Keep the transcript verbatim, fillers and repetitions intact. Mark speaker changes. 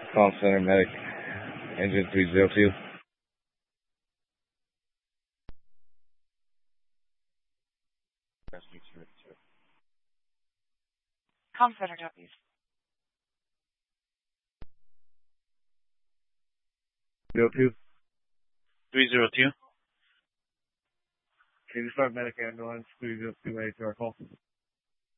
Speaker 1: Call center medic, engine three zero two.
Speaker 2: Com center deputies.
Speaker 1: zero two.
Speaker 3: three zero two.
Speaker 1: Can you start medic ambulance three zero two eight to our call?